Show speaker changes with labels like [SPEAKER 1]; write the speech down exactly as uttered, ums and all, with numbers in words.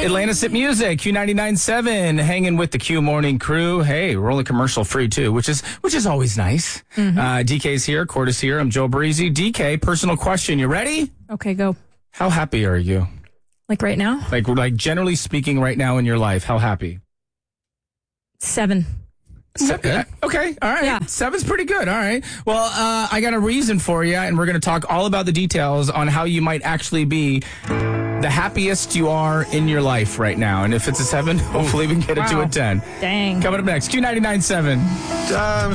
[SPEAKER 1] Atlantis at Music, Q ninety-nine point seven, hanging with the Q Morning Crew. Hey, we're only commercial free too, which is which is always nice. Mm-hmm. Uh, D K's here, Cordes here. I'm Joe Breezy. D K, personal question. You ready?
[SPEAKER 2] Okay, go.
[SPEAKER 1] How happy are you?
[SPEAKER 2] Like right now?
[SPEAKER 1] Like, like generally speaking, right now in your life, how happy?
[SPEAKER 2] Seven.
[SPEAKER 1] Seven. Okay. All right.
[SPEAKER 2] Yeah.
[SPEAKER 1] Seven's pretty good. All right. Well, uh, I got a reason for you, and we're going to talk all about the details on how you might actually be the happiest you are in your life right now. And if it's a seven, hopefully we can get it
[SPEAKER 2] wow.
[SPEAKER 1] to a ten.
[SPEAKER 2] Dang.
[SPEAKER 1] Coming up next, Q ninety-nine point seven.